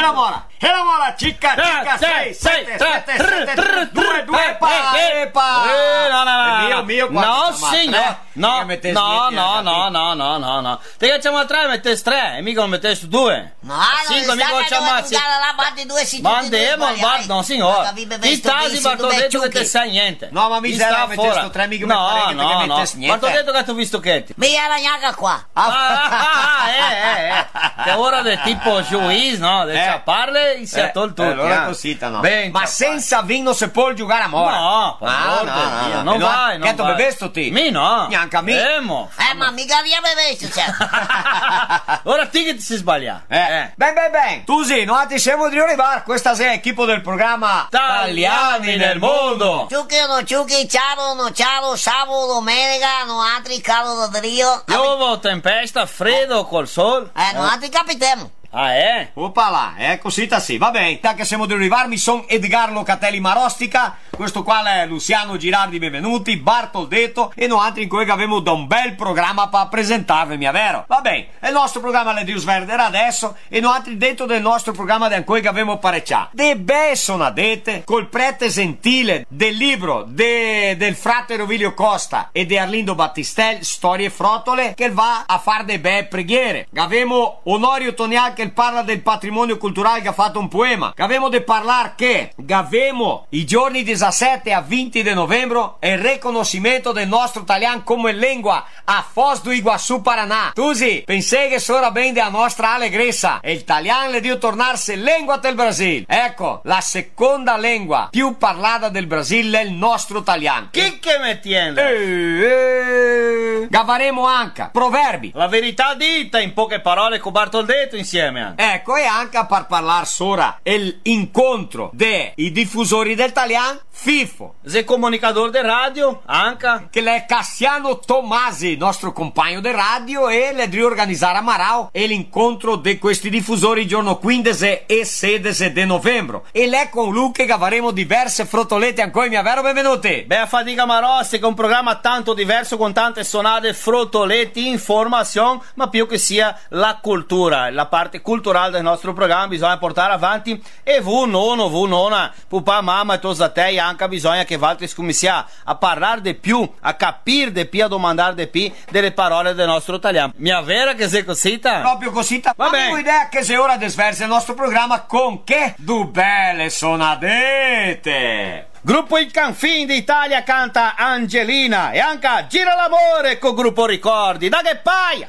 la mola, cicca, 6, 7, 7, 2, 2, mio, no, signor, no, te facciamo a 3 metteste 3 e mica lo metteste 2. No, 5 mica lo chiamazzi. Mandiamo al bar, no signor. Ti stasi Bartoletto che te sai niente. No, ma mi sta mettendo 3 mica no. niente. Bartoletto che tu visto che ti. Mi era neanche qua. Che ora del tipo juiz, no? Del ciaparle si ha tolto tutto. Allora cosita, no. Ben, ma senza vino se può giocare a mora. No, non vai, che tu bevesto ti? Mi no. Neanche a me. Ma mica via bevesto, cioè. Ora ti che ti si sbaglia. Ben. Tu sì, noi ti siamo di arrivare. Questa sei equipo del programma Italiani nel mondo. Ciucchi, ciao, sabato, domenica, no altri calo da Rio. Piove, tempesta, freddo col sol. No altri capitiamo. Opala, cosita sì, va bene. Che siamo di arrivarmi, sono Edgar Locatelli Marostica, questo qua è Luciano Girardi, benvenuti, Bartoldetto e noi altri in cui abbiamo da un bel programma per presentarvi, è vero? Va bene, il nostro programma le Dius Verdera adesso e noi altri dentro del nostro programma di cui abbiamo parecchia. De be sono adete col prete gentile del libro del frate Rovilio Costa e di Arlindo Battistel, Storie Frottole, che va a fare de be preghiere. Abbiamo Onorio Tonial che parla del patrimonio culturale, che ha fatto un poema. Abbiamo di parlare che abbiamo i giorni 17 a 20 di novembre e il riconoscimento del nostro italiano come lingua a Foz do Iguaçu, Paraná. Tusi, pensai che sarà ben della nostra allegrezza e l'italiano le dio tornarsi lingua del Brasile. Ecco, la seconda lingua più parlata del Brasile è il nostro italiano. Chi che mi tiene? Gavaremo anche proverbi. La verità dita in poche parole con Bartoldetto insieme. Ecco, e anche per parlare sopra l'incontro dei diffusori del italiano, FIFO. Se comunicatore di radio, anche. Che è Cassiano Tomasi, nostro compagno di radio, e le riorganizzare a Marao e l'incontro di questi diffusori il giorno 15 e 16 di novembre. E lei con lui che avremo diverse frottolette ancora, mi avvero benvenuti. Beh, a fatica Marossi, che è un programma tanto diverso con tante sonate, frottoletti, informazione, ma più che sia la cultura, la parte culturale del nostro programma bisogna portare avanti e vu nonna, papà, mamma e tosatei anche bisogna che valti scommissia a parlare di più, a capire di più, a domandare di più delle parole del nostro italiano. Mi avvera che sei cosita? Proprio cosita. Ma avevo idea che se ora desversa il nostro programma con che du belle sonadete. Gruppo Il Canfin d'Italia canta Angelina e anche Gira l'amore con Gruppo Ricordi. Da che paia!